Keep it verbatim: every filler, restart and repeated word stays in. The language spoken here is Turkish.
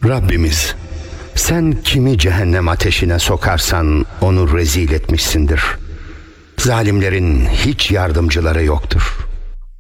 Rabbimiz, sen kimi cehennem ateşine sokarsan onu rezil etmişsindir. Zalimlerin hiç yardımcıları yoktur.